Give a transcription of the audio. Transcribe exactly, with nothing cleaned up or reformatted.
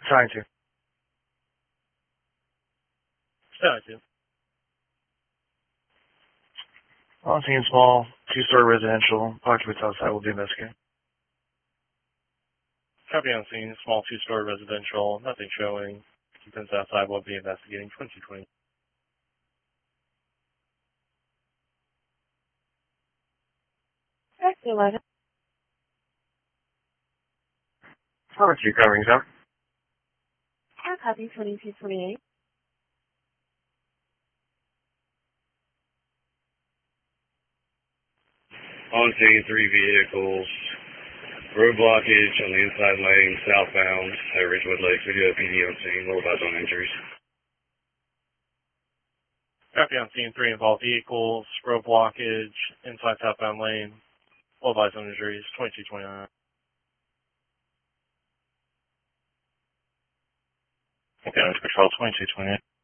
Trying to. Trying to. On scene small, two-story residential, occupants outside will be investigated. Copy on scene, small two-story residential, nothing showing. Occupants outside will be investigating twenty twenty. eleven. How about you covering, sir? Car copy twenty-two twenty-eight. On scene, three vehicles. Road blockage on the inside lane, southbound at Ridgewood Lakes. We do have P D on scene. We'll advise on injuries. Copy on scene, three involved vehicles, road blockage, inside southbound lane. We'll advise on injuries, twenty-two twenty-nine. Okay, Patrol twenty-two twenty-eight.